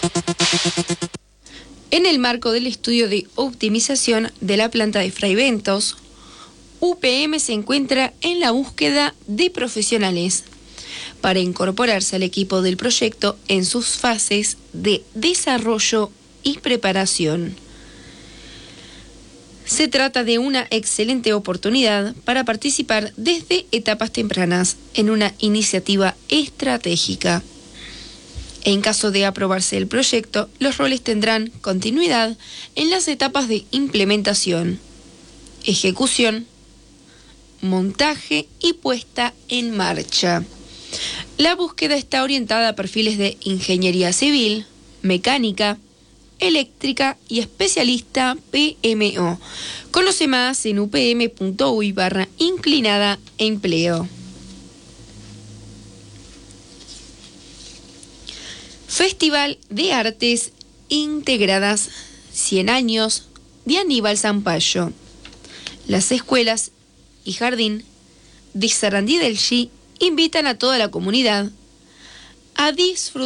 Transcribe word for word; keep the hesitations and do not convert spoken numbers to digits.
En el marco del estudio de optimización de la planta de Fray Bentos, U P M se encuentra en la búsqueda de profesionales para incorporarse al equipo del proyecto en sus fases de desarrollo y preparación. Se trata de una excelente oportunidad para participar desde etapas tempranas en una iniciativa estratégica. En caso de aprobarse el proyecto, los roles tendrán continuidad en las etapas de implementación, ejecución, montaje y puesta en marcha. La búsqueda está orientada a perfiles de ingeniería civil, mecánica, eléctrica y especialista P M O. Conoce más en upm.uy barra inclinada empleo. Festival de Artes Integradas cien años de Aníbal Zampayo. Las escuelas y jardín de Sarandí del Chi invitan a toda la comunidad a disfrutar